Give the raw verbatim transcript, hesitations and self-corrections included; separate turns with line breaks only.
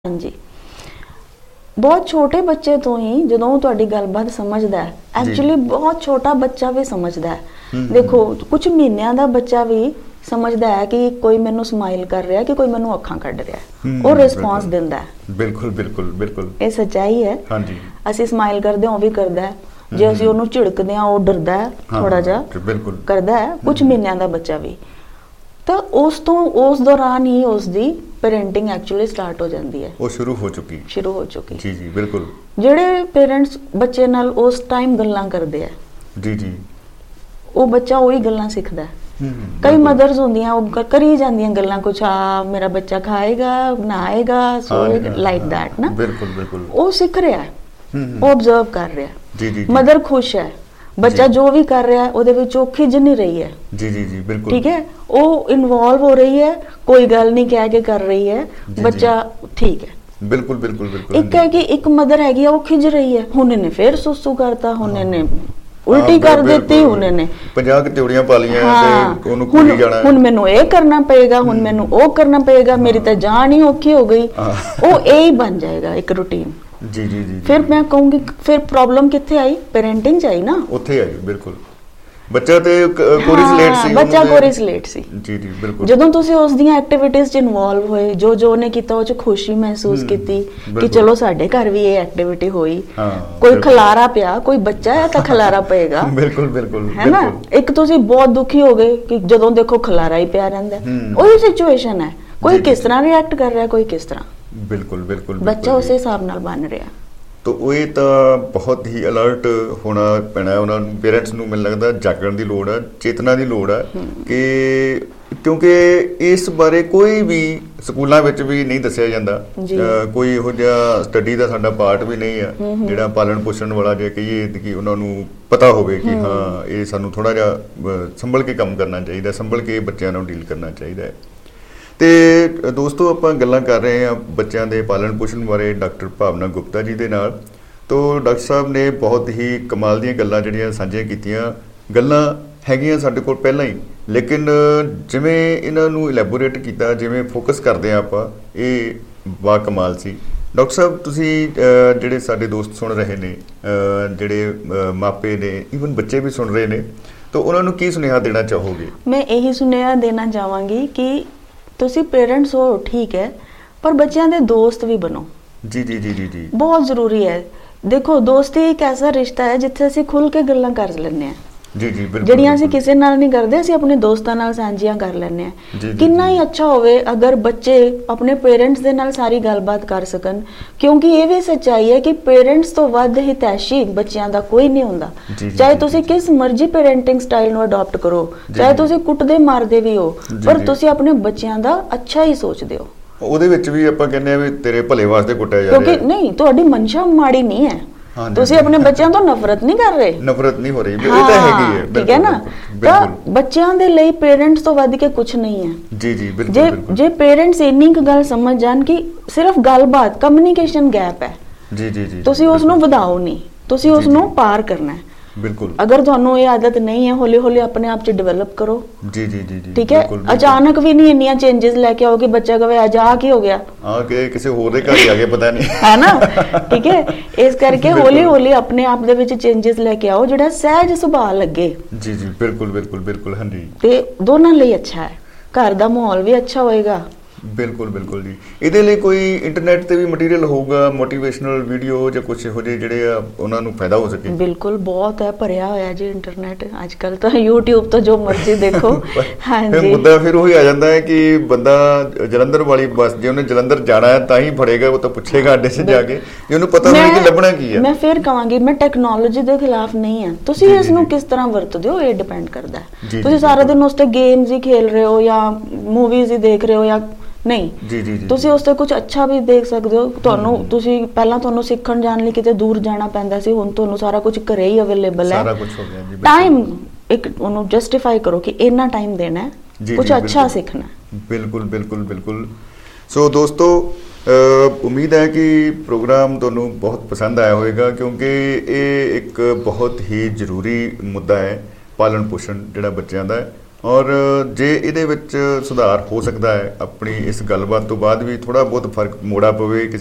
ਹਾਂਜੀ ਬਹੁਤ ਛੋਟੇ ਬੱਚੇ ਤੋਂ ਹੀ ਜਦੋਂ ਤੁਹਾਡੀ ਗੱਲਬਾਤ ਸਮਝਦਾ ਹੈ ਐਕਚੁਅਲੀ ਬਹੁਤ ਛੋਟਾ ਬੱਚਾ ਵੀ ਸਮਝਦਾ ਹੈ। ਦੇਖੋ ਕੁਝ ਮਹੀਨਿਆਂ ਦਾ ਬੱਚਾ ਵੀ ਸਮਝਦਾ ਹੈ ਕਿ ਕੋਈ ਮੈਨੂੰ ਸਮਾਈਲ ਕਰ ਰਿਹਾ ਕਿ ਕੋਈ ਮੈਨੂੰ ਅੱਖਾਂ ਕੱਢ ਰਿਹਾ ਉਹ ਰਿਸਪੌਂਸ ਦਿੰਦਾ ਹੈ।
ਬਿਲਕੁਲ ਬਿਲकुल ਬਿਲकुल
ਇਹ ਸੱਚਾਈ ਹੈ। ਹਾਂਜੀ ਅਸੀਂ ਸਮਾਈਲ ਕਰਦੇ ਹਾਂ ਉਹ ਵੀ ਕਰਦਾ ਹੈ, ਜੇ ਅਸੀਂ ਉਹਨੂੰ ਝਿੜਕਦੇ ਹਾਂ ਉਹ ਡਰਦਾ ਹੈ ਥੋੜਾ ਜਿਹਾ ਬਿਲकुल ਕਰਦਾ ਹੈ। ਕੁਝ ਮਹੀਨਿਆਂ ਦਾ ਬੱਚਾ ਵੀ ਤਾਂ ਉਸ ਤੋਂ ਉਸ ਦੌਰਾਨ ਹੀ ਉਸ ਦੀ पेरेंटिंग एक्चुअली स्टार्ट हो जाती है, वो शुरू हो चुकी शुरू हो चुकी जी जी बिल्कुल। ਜਿਹੜੇ पेरेंट्स ਬੱਚੇ ਨਾਲ ਉਸ ਟਾਈਮ ਗੱਲਾਂ ਕਰਦੇ ਆ ਜੀ ਜੀ ਉਹ ਬੱਚਾ ਉਹੀ ਗੱਲਾਂ ਸਿੱਖਦਾ ਹੈ। ਕਈ ਮਦਰਸ ਹੁੰਦੀਆਂ ਉਹ ਕਰੀ ਜਾਂਦੀਆਂ ਗੱਲਾਂ ਕੁਛ ਆ ਮੇਰਾ ਬੱਚਾ ਖਾਏਗਾ ਨਹਾਏਗਾ ਸੋਏਗਾ ਲਾਈਕ ਦੈਟ ਨਾ ਬਿਲਕੁਲ ਬਿਲकुल ਉਹ ਸਿੱਖ ਰਿਹਾ ਹੈ, ਉਹ ਆਬਜ਼ਰਵ ਕਰ ਰਿਹਾ ਜੀ ਜੀ ਮਦਰ ਖੁਸ਼ ਹੈ ਬੱਚਾ ਜੋ ਵੀ ਕਰ ਰਿਹਾ है ਉਹਦੇ ਵਿੱਚ ਉਹ ਖਿਜ ਨਹੀਂ ਰਹੀ ਹੈ ਜੀ ਜੀ ਜੀ ਬਿਲकुल ठीक है ਉਹ ਇਨਵੋਲਵ ਹੋ ਰਹੀ ਹੈ ਕੋਈ ਗੱਲ ਨਹੀਂ ਕਹਿ ਕੇ ਕਰ ਰਹੀ ਹੈ ਬੱਚਾ ਠੀਕ ਹੈ ਬਿਲकुल बिल्कुल बिल्कुल ਇੱਕ ਹੈ ਕਿ ਇੱਕ ਮਦਰ ਹੈਗੀ ਆ ਉਹ ਖਿਜ ਰਹੀ ਹੈ ਹੁਣ ਇਹਨੇ ਫੇਰ ਸੁਸੂ ਕਰਤਾ ਹੁਣ ਇਹਨੇ ਉਲਟੀ ਕਰ ਦਿੱਤੀ ਹੁਣ ਇਹਨੇ ਪੰਜਾਹ ਕਚੌੜੀਆਂ ਪਾ ਲੀਆਂ ਤੇ ਉਹਨੂੰ ਕੁੜੀ ਜਾਣਾ ਹੁਣ ਮੈਨੂੰ ਇਹ ਕਰਨਾ ਪਏਗਾ ਹੁਣ ਮੈਨੂੰ ਉਹ ਕਰਨਾ ਪਏਗਾ ਮੇਰੀ ਤਾਂ ਜਾਨ ਹੀ ਔਖੀ ਹੋ ਗਈ ਉਹ ਇਹ ਹੀ ਬਣ ਜਾਏਗਾ ਇੱਕ ਰੂਟੀਨ जी जी जी फिर मैं कहूंगी फिर प्रॉब्लम किथे आई पेरेंटिंग च आई ना उत्थे आई बिल्कुल ਬੱਚਾ ਤੇ ਕੋਰਿਸਲੇਟ ਸੀ ਬੱਚਾ ਕੋਰਿਸਲੇਟ ਸੀ ਜੀ ਜੀ ਬਿਲਕੁਲ ਜਦੋਂ ਤੁਸੀਂ ਉਸ ਦੀਆਂ ਐਕਟੀਵਿਟੀਜ਼ ਚ ਇਨਵੋਲਵ ਹੋਏ ਜੋ ਜੋ ਉਹਨੇ ਕੀਤਾ ਉਹ ਚ ਖੁਸ਼ੀ ਮਹਿਸੂਸ ਕੀਤੀ ਕਿ ਚਲੋ ਸਾਡੇ ਘਰ ਵੀ ਇਹ ਐਕਟੀਵਿਟੀ ਹੋਈ ਕੋਈ ਖਲਾਰਾ ਪਿਆ ਕੋਈ ਬੱਚਾ ਹੈ ਤਾਂ ਖਲਾਰਾ ਪਏਗਾ ਬਿਲਕੁਲ ਬਿਲकुल ਹੈ ਨਾ ਇੱਕ ਤੁਸੀਂ ਬਹੁਤ ਦੁਖੀ ਹੋ ਗਏ ਕਿ ਜਦੋਂ ਦੇਖੋ ਖਲਾਰਾ ਹੀ ਪਿਆ ਰਹਿੰਦਾ ਉਹੀ ਸਿਚੁਏਸ਼ਨ ਹੈ ਕੋਈ ਕਿਸ ਤਰ੍ਹਾਂ ਰਿਐਕਟ ਕਰ ਰਿਹਾ ਕੋਈ ਕਿਸ ਤਰ੍ਹਾਂ ਬਿਲकुल बिल्कुल ਬੱਚਾ ਉਸੇ ਹਿਸਾਬ ਨਾਲ ਬਣ ਰਿਹਾ तो ਇਹ ਤਾਂ ਬਹੁਤ ਹੀ ਅਲਰਟ ਹੋਣਾ ਪੈਣਾ ਉਹਨਾਂ ਨੂੰ ਪੇਰੈਂਟਸ ਨੂੰ ਮੈਨੂੰ ਲੱਗਦਾ ਜਾਗਣ ਦੀ ਲੋੜ ਹੈ ਚੇਤਨਾ ਦੀ ਲੋੜ ਹੈ ਕਿ ਕਿਉਂਕਿ ਇਸ ਬਾਰੇ ਕੋਈ ਵੀ ਸਕੂਲਾਂ ਵਿੱਚ ਵੀ ਨਹੀਂ ਦੱਸਿਆ ਜਾਂਦਾ ਕੋਈ ਇਹੋ ਜਿਹਾ ਸਟੱਡੀ ਦਾ ਸਾਡਾ ਪਾਰਟ ਵੀ ਨਹੀਂ ਹੈ ਜਿਹੜਾ ਪਾਲਣ ਪੋਸ਼ਣ ਵਾਲਾ ਜੇ ਕਹੀਏ ਕਿ ਉਹਨਾਂ ਨੂੰ ਪਤਾ ਹੋਵੇ ਕਿ ਹਾਂ ਇਹ ਸਾਨੂੰ ਥੋੜਾ ਜਿਹਾ ਸੰਭਲ ਕੇ ਕੰਮ ਕਰਨਾ ਚਾਹੀਦਾ ਸੰਭਲ ਕੇ ਬੱਚਿਆਂ ਨੂੰ ਡੀਲ ਕਰਨਾ ਚਾਹੀਦਾ ਹੈ। ਤੇ ਦੋਸਤੋ ਆਪਾਂ ਗੱਲਾਂ ਕਰ ਰਹੇ ਹਾਂ ਬੱਚਿਆਂ ਦੇ ਪਾਲਣ ਪੋਸ਼ਣ ਬਾਰੇ ਡਾਕਟਰ ਭਾਵਨਾ ਗੁਪਤਾ ਜੀ ਦੇ ਨਾਲ। ਤੋ ਡਾਕਟਰ ਸਾਹਿਬ ਨੇ ਬਹੁਤ ਹੀ ਕਮਾਲ ਦੀਆਂ ਗੱਲਾਂ ਜਿਹੜੀਆਂ ਸਾਂਝੀਆਂ ਕੀਤੀਆਂ ਗੱਲਾਂ ਹੈਗੀਆਂ ਸਾਡੇ ਕੋਲ ਪਹਿਲਾਂ ਹੀ ਲੇਕਿਨ ਜਿਵੇਂ ਇਹਨਾਂ ਨੂੰ ਇਲੈਬੋਰੇਟ ਕੀਤਾ ਜਿਵੇਂ ਫੋਕਸ ਕਰਦੇ ਆ ਆਪਾਂ ਇਹ ਬਾ ਕਮਾਲ ਸੀ। ਡਾਕਟਰ ਸਾਹਿਬ ਤੁਸੀਂ ਜਿਹੜੇ ਸਾਡੇ ਦੋਸਤ ਸੁਣ ਰਹੇ ਨੇ ਜਿਹੜੇ ਮਾਪੇ ਨੇ ਈਵਨ ਬੱਚੇ ਵੀ ਸੁਣ ਰਹੇ ਨੇ ਤਾਂ ਉਹਨਾਂ ਨੂੰ ਕੀ ਸੁਨੇਹਾ ਦੇਣਾ ਚਾਹੋਗੇ? ਮੈਂ ਇਹੀ ਸੁਨੇਹਾ ਦੇਣਾ ਚਾਹਾਂਗੀ ਕਿ ਤੁਸੀਂ ਪੇਰੈਂਟਸ ਹੋ ਠੀਕ ਹੈ ਪਰ ਬੱਚਿਆਂ ਦੇ ਦੋਸਤ ਵੀ ਬਣੋ ਜੀ ਜੀ ਜੀ ਜੀ ਜੀ ਬਹੁਤ ਜ਼ਰੂਰੀ ਹੈ। ਦੇਖੋ ਦੋਸਤੀ ਇੱਕ ਐਸਾ ਰਿਸ਼ਤਾ ਹੈ ਜਿੱਥੇ ਅਸੀਂ ਖੁੱਲ ਕੇ ਗੱਲਾਂ ਕਰ ਲੈਂਦੇ ਹਾਂ ਜੀ ਜੀ ਬਿਲਕੁਲ ਜਿਹੜੀਆਂ ਅਸੀਂ ਕਿਸੇ ਨਾਲ ਨਹੀਂ ਕਰਦੇ ਅਸੀਂ ਆਪਣੇ ਦੋਸਤਾਂ ਨਾਲ ਸਾਂਝੀਆਂ ਕਰ ਲੈਂਦੇ ਹਾਂ। ਕਿੰਨਾ ਹੀ ਅੱਛਾ ਹੋਵੇ ਅਗਰ ਬੱਚੇ ਆਪਣੇ ਪੇਰੈਂਟਸ ਦੇ ਨਾਲ ਸਾਰੀ ਗੱਲਬਾਤ ਕਰ ਸਕਣ ਕਿਉਂਕਿ ਇਹ ਵੀ ਸੱਚਾਈ ਹੈ ਕਿ ਪੇਰੈਂਟਸ ਤੋਂ ਵੱਧ ਹਿਤੈਸ਼ੀ ਬੱਚਿਆਂ ਦਾ ਕੋਈ ਨਹੀਂ ਹੁੰਦਾ ਚਾਹੇ ਤੁਸੀਂ ਕਿਸ ਮਰਜ਼ੀ ਪੇਰੈਂਟਿੰਗ ਸਟਾਈਲ ਨੂੰ ਅਡਾਪਟ ਕਰੋ ਚਾਹੇ ਤੁਸੀਂ ਕੁੱਟਦੇ ਮਾਰਦੇ ਵੀ ਹੋ ਪਰ ਤੁਸੀਂ ਆਪਣੇ ਬੱਚਿਆਂ ਦਾ ਅੱਛਾ ਹੀ ਸੋਚਦੇ ਹੋ ਉਹਦੇ ਵਿੱਚ ਵੀ ਆਪਾਂ ਕਹਿੰਦੇ ਆ ਵੀ ਤੇਰੇ ਭਲੇ ਵਾਸਤੇ ਕੁੱਟਿਆ ਜਾ ਰਿਹਾ ਕਿਉਂਕਿ ਨਹੀਂ ਤੁਹਾਡੀ ਮਨਸ਼ਾ ਮਾੜੀ ਨਹੀਂ ਹੈ ਤੁਸੀਂ ਆਪਣੇ ਬੱਚਿਆਂ ਤੋਂ ਨਫ਼ਰਤ ਨਹੀਂ ਕਰ ਰਹੇ ਨਫ਼ਰਤ ਨਹੀਂ ਹੋ ਰਹੀ ਇਹ ਤਾਂ ਹੈਗੀ ਹੈ ਠੀਕ ਹੈ ਨਾ ਤਾਂ ਬੱਚਿਆਂ ਦੇ ਲਈ ਪੇਰੈਂਟਸ ਤੋਂ ਵੱਧ ਕੇ ਕੁਝ ਨਹੀਂ ਹੈ ਜੀ ਜੀ ਬਿਲਕੁਲ ਜੇ ਜੇ ਪੇਰੈਂਟਸ ਇੰਨੀ ਕੁ ਗੱਲ ਸਮਝ ਜਾਣ ਕਿ ਸਿਰਫ ਗੱਲਬਾਤ ਕਮਿਊਨੀਕੇਸ਼ਨ ਗੈਪ ਹੈ ਜੀ ਜੀ ਜੀ ਤੁਸੀਂ ਉਸ ਨੂੰ ਵਧਾਓ ਨਹੀਂ ਤੁਸੀਂ ਉਸ ਨੂੰ ਪਾਰ ਕਰਨਾ ਹੈ ਬਿਲਕੁਲ ਅਗਰ ਤੁਹਾਨੂੰ ਇਹ ਆਦਤ ਨਹੀਂ ਹੈ ਹੌਲੀ ਹੌਲੀ ਆਪਣੇ ਆਪ ਚ ਡਿਵੈਲਪ ਕਰੋ ਜੀ ਜੀ ਜੀ ਜੀ ਠੀਕ ਹੈ ਅਚਾਨਕ ਵੀ ਨਹੀਂ ਇੰਨੀਆਂ ਚੇਂਜਸ ਲੈ ਕੇ ਆਓਗੇ ਬੱਚਾ ਕਹੇ ਅੱਜ ਆ ਕੀ ਹੋ ਗਿਆ ਹਾਂ ਕਿ ਕਿਸੇ ਹੋਰ ਦੇ ਘਰ ਹੀ ਆ ਗਏ ਪਤਾ ਨਹੀਂ ਹੈ ਨਾ ਠੀਕ ਹੈ ਇਸ ਕਰਕੇ ਹੌਲੀ ਹੌਲੀ ਆਪਣੇ ਆਪ ਦੇ ਵਿੱਚ ਚੇਂਜਸ ਲੈ ਕੇ ਆਓ ਜਿਹੜਾ ਸਹਿਜ ਸੁਭਾਅ ਲੱਗੇ ਜੀ ਜੀ ਬਿਲਕੁਲ ਬਿਲਕੁਲ ਬਿਲਕੁਲ ਹਾਂਜੀ ਤੇ ਦੋਨਾਂ ਲਈ ਅੱਛਾ ਹੈ ਘਰ ਦਾ ਮਾਹੌਲ ਵੀ ਅੱਛਾ ਹੋਏਗਾ ਬਿਲਕੁਲ ਬਿਲकुल ਜੀ। ਇਹਦੇ ਲਈ ਕੋਈ ਇੰਟਰਨੈਟ ਤੇ ਵੀ ਮਟੀਰੀਅਲ ਹੋਊਗਾ ਮੋਟੀਵੇਸ਼ਨਲ ਵੀਡੀਓ ਜਾਂ ਕੁਝ ਇਹੋ ਜਿਹੇ ਜਿਹੜੇ ਆ ਉਹਨਾਂ ਨੂੰ ਫਾਇਦਾ ਹੋ ਸਕੇ? ਬਿਲਕੁਲ ਬਹੁਤ ਹੈ ਭਰਿਆ ਹੋਇਆ ਜੀ ਇੰਟਰਨੈਟ ਅੱਜ ਕੱਲ ਤਾਂ YouTube ਤੋਂ ਜੋ ਮਰਜ਼ੀ ਦੇਖੋ ਹਾਂਜੀ ਮੁੱਦਾ ਫਿਰ ਉਹੀ ਆ ਜਾਂਦਾ ਹੈ ਕਿ ਬੰਦਾ ਜਲੰਧਰ ਵਾਲੀ ਬੱਸ ਜੇ ਉਹਨੇ ਜਲੰਧਰ ਜਾਣਾ ਹੈ ਤਾਂ ਹੀ ਫੜੇਗਾ ਉਹ ਤਾਂ ਪੁੱਛੇਗਾ ਅੱਡੇ 'ਚ ਜਾ ਕੇ ਜੇ ਉਹਨੂੰ ਪਤਾ ਨਹੀਂ ਕਿ ਲੱਭਣਾ ਕੀ ਹੈ। ਮੈਂ ਫਿਰ ਕਹਾਂਗੀ ਮੈਂ ਟੈਕਨੋਲੋਜੀ ਦੇ ਖਿਲਾਫ ਨਹੀਂ ਹਾਂ ਤੁਸੀਂ ਇਸ ਨੂੰ ਕਿਸ ਤਰ੍ਹਾਂ ਵਰਤਦੇ ਹੋ ਇਹ ਡਿਪੈਂਡ ਕਰਦਾ ਹੈ। ਤੁਸੀਂ ਸਾਰਾ ਦਿਨ ਉਸ ਤੇ ਗੇਮਸ ਹੀ ਖੇਲ ਰਹੇ ਹੋ ਜਾਂ ਮੂਵੀਜ਼ ਹੀ ਦੇਖ ਰਹੇ ਹੋ ਜਾਂ ਨਹੀਂ ਜੀ ਜੀ ਤੁਸੀਂ ਉਸ ਤੇ ਕੁਝ ਅੱਛਾ ਵੀ ਦੇਖ ਸਕਦੇ ਹੋ ਤੁਹਾਨੂੰ ਤੁਸੀਂ ਪਹਿਲਾਂ ਤੁਹਾਨੂੰ ਸਿੱਖਣ ਜਾਣ ਲਈ ਕਿਤੇ ਦੂਰ ਜਾਣਾ ਪੈਂਦਾ ਸੀ ਹੁਣ ਤੁਹਾਨੂੰ ਸਾਰਾ ਕੁਝ ਘਰੇ ਹੀ ਅਵੇਲੇਬਲ ਹੈ ਸਾਰਾ ਕੁਝ ਹੋ ਗਿਆ ਜੀ ਟਾਈਮ ਇੱਕ ਉਹਨੂੰ ਜਸਟੀਫਾਈ ਕਰੋ ਕਿ ਇੰਨਾ ਟਾਈਮ ਦੇਣਾ ਹੈ ਕੁਝ ਅੱਛਾ ਸਿੱਖਣਾ ਬਿਲਕੁਲ ਬਿਲਕੁਲ ਬਿਲਕੁਲ। ਸੋ ਦੋਸਤੋ ਉਮੀਦ ਹੈ ਕਿ ਪ੍ਰੋਗਰਾਮ ਤੁਹਾਨੂੰ ਬਹੁਤ ਪਸੰਦ ਆਇਆ ਹੋਵੇਗਾ ਕਿਉਂਕਿ ਇਹ ਇੱਕ ਬਹੁਤ ਹੀ ਜ਼ਰੂਰੀ ਮੁੱਦਾ ਹੈ ਪਾਲਣ ਪੋਸ਼ਣ ਜਿਹੜਾ ਬੱਚਿਆਂ ਦਾ
ਔਰ ਜੇ ਇਹਦੇ ਵਿੱਚ ਸੁਧਾਰ ਹੋ ਸਕਦਾ ਹੈ, ਆਪਣੀ ਇਸ ਗੱਲਬਾਤ ਤੋਂ ਬਾਅਦ ਵੀ ਥੋੜ੍ਹਾ ਬਹੁਤ ਫਰਕ ਮੋੜਾ ਪਵੇ